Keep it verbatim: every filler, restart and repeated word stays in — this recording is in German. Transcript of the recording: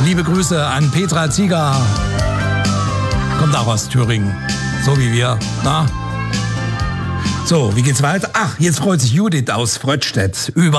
Liebe Grüße an Petra Zieger. Kommt auch aus Thüringen. So wie wir. Na? So, wie geht's weiter? Ach, jetzt freut sich Judith aus Fröttstedt über